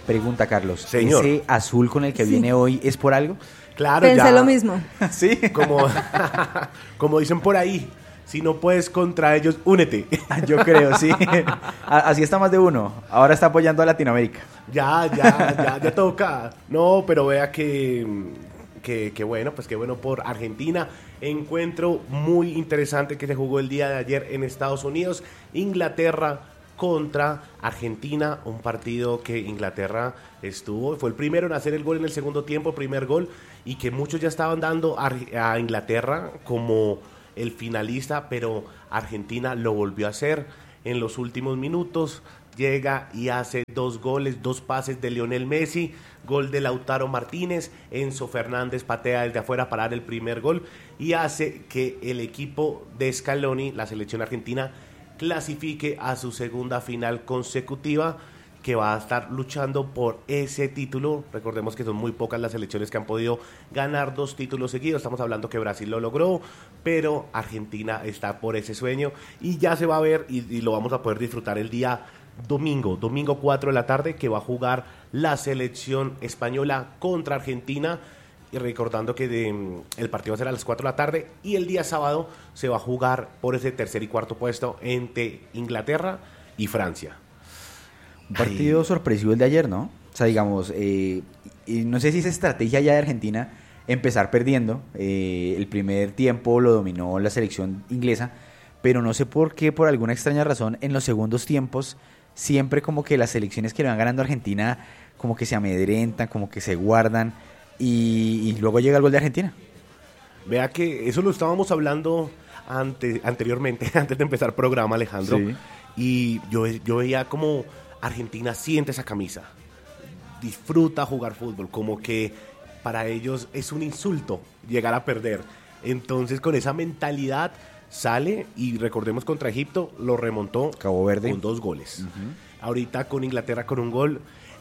Pregunta, Carlos. Señor. ¿Ese azul con el que viene hoy es por algo? Claro, Pensé ya, lo mismo. Sí. como dicen por ahí, si no puedes contra ellos, únete. Yo creo, sí. Así está más de uno. Ahora está apoyando a Latinoamérica. Ya toca. No, pero vea que bueno, pues qué bueno por Argentina. Encuentro muy interesante que se jugó el día de ayer en Estados Unidos. Inglaterra contra Argentina, un partido que Inglaterra fue el primero en hacer el gol en el segundo tiempo, primer gol, y que muchos ya estaban dando a Inglaterra como el finalista, pero Argentina lo volvió a hacer en los últimos minutos. Llega y hace 2 goles, 2 pases de Lionel Messi, gol de Lautaro Martínez, Enzo Fernández patea desde afuera para dar el primer gol y hace que el equipo de Scaloni, la selección argentina, clasifique a su segunda final consecutiva, que va a estar luchando por ese título. Recordemos que son muy pocas las selecciones que han podido ganar 2 títulos seguidos. Estamos hablando que Brasil lo logró, pero Argentina está por ese sueño y ya se va a ver y lo vamos a poder disfrutar el día domingo 4 de la tarde, que va a jugar la selección española contra Argentina. Y recordando que el partido va a ser a las 4 de la tarde y el día sábado se va a jugar por ese tercer y cuarto puesto entre Inglaterra y Francia. Un partido sorpresivo el de ayer, ¿no? O sea, digamos, y no sé si es estrategia ya de Argentina empezar perdiendo. El primer tiempo lo dominó la selección inglesa, pero no sé por qué, por alguna extraña razón, en los segundos tiempos siempre como que las selecciones que le van ganando a Argentina como que se amedrentan, como que se guardan. Y luego llega el gol de Argentina. Vea que eso lo estábamos hablando anteriormente, antes de empezar el programa, Alejandro. Sí. Y yo veía como Argentina siente esa camisa, disfruta jugar fútbol, como que para ellos es un insulto llegar a perder. Entonces con esa mentalidad sale y recordemos contra Egipto lo remontó Cabo Verde con 2 goles. Ahorita con Inglaterra con un gol.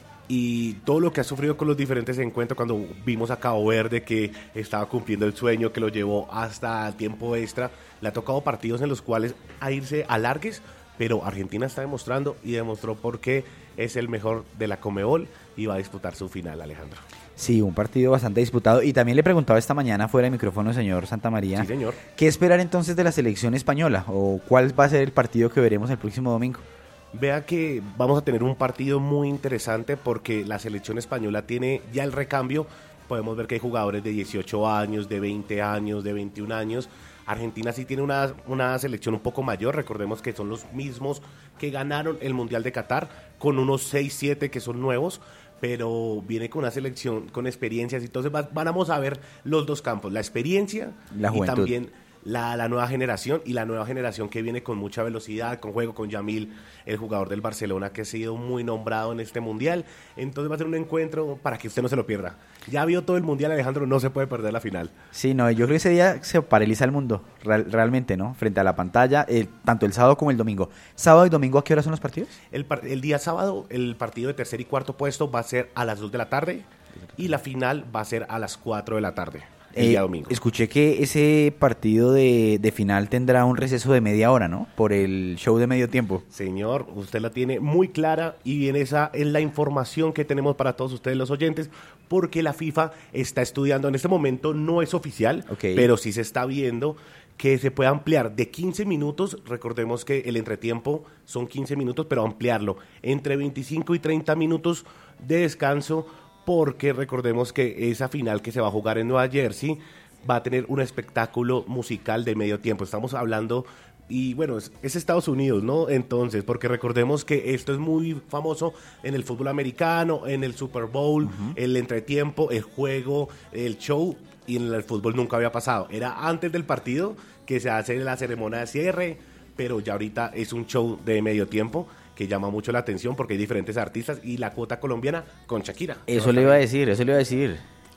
Y todo lo que ha sufrido con los diferentes encuentros, cuando vimos a Cabo Verde que estaba cumpliendo el sueño, que lo llevó hasta el tiempo extra, le ha tocado partidos en los cuales a irse a largues, pero Argentina está demostrando y demostró por qué es el mejor de la Conmebol y va a disputar su final, Alejandro. Sí, un partido bastante disputado. Y también le preguntaba esta mañana fuera de micrófono, señor Santamaría, Sí, señor. ¿qué esperar entonces de la selección española? ¿O cuál va a ser el partido que veremos el próximo domingo? Vea que vamos a tener un partido muy interesante porque la selección española tiene ya el recambio. Podemos ver que hay jugadores de 18 años, de 20 años, de 21 años. Argentina sí tiene una selección un poco mayor. Recordemos que son los mismos que ganaron el Mundial de Qatar, con unos 6-7 que son nuevos, pero viene con una selección con experiencias. Entonces vamos a ver los dos campos, la experiencia La y juventud. también la nueva generación, y la nueva generación que viene con mucha velocidad, con juego, con Yamil, el jugador del Barcelona que ha sido muy nombrado en este mundial. Entonces va a ser un encuentro para que usted no se lo pierda. Ya vio todo el mundial, Alejandro, no se puede perder la final. Sí, no, yo creo que ese día se paraliza el mundo, realmente, ¿no? Frente a la pantalla, tanto el sábado como el domingo. ¿Sábado y domingo a qué hora son los partidos? El día sábado, el partido de tercer y cuarto puesto va a ser a las 2 de la tarde y la final va a ser a las 4 de la tarde. El día domingo. Escuché que ese partido de final tendrá un receso de media hora, ¿no? Por el show de medio tiempo. Señor, usted la tiene muy clara y bien, esa es la información que tenemos para todos ustedes los oyentes, porque la FIFA está estudiando, en este momento no es oficial, Okay. pero sí se está viendo que se puede ampliar de 15 minutos, recordemos que el entretiempo son 15 minutos, pero ampliarlo entre 25 y 30 minutos de descanso, porque recordemos que esa final que se va a jugar en Nueva Jersey va a tener un espectáculo musical de medio tiempo. Estamos hablando, y bueno, es Estados Unidos, ¿no? Entonces, porque recordemos que esto es muy famoso en el fútbol americano, en el Super Bowl, el entretiempo, el juego, el show, y en el fútbol nunca había pasado. Era antes del partido que se hace la ceremonia de cierre, pero ya ahorita es un show de medio tiempo que llama mucho la atención porque hay diferentes artistas y la cuota colombiana con Shakira. Eso le iba a decir.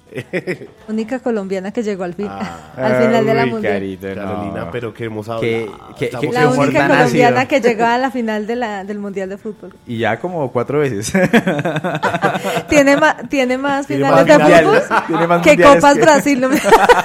Única colombiana que llegó al final de la Uy, mundial. Carito, no. Carolina, pero que hemos hablado. Que Estamos La qué única muerta colombiana nació. que llegó a la final del mundial de fútbol. Y ya como 4 veces. Tiene más Tiene finales más de mundiales. fútbol Tiene más que mundiales Copas que- Brasil. ¿No?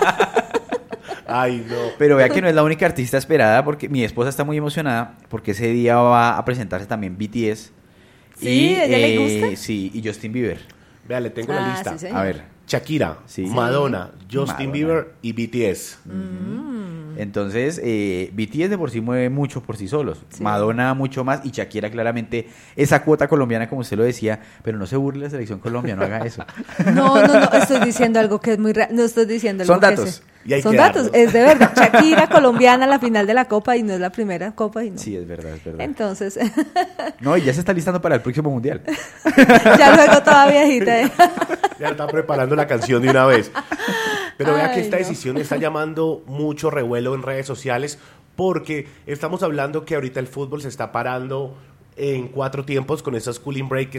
Ay, no. Pero vea que no es la única artista esperada, porque mi esposa está muy emocionada porque ese día va a presentarse también BTS. Sí, ¿a ella le gusta? Sí, y Justin Bieber. Vea, le tengo la lista. Sí, señor. A ver. Shakira, Sí. Madonna, Justin Madonna. Bieber y BTS. Entonces, BTS de por sí mueve mucho por sí solos. Sí. Madonna mucho más y Shakira claramente esa cuota colombiana, como usted lo decía, pero no se burle de la selección Colombia, no haga eso. No, estoy diciendo algo que es muy raro. No estoy diciendo algo Son que datos. es- Y hay Son que datos, darlos. es de verdad. Shakira, colombiana, la final de la Copa y no es la primera Copa. Y no. Sí, es verdad, es verdad. Entonces, No, y ya se está listando para el próximo mundial. ya luego toda viejita. Ya está preparando la canción de una vez. Pero vea Ay, que esta no. decisión está llamando mucho revuelo en redes sociales porque estamos hablando que ahorita el fútbol se está parando en 4 tiempos con esas cooling break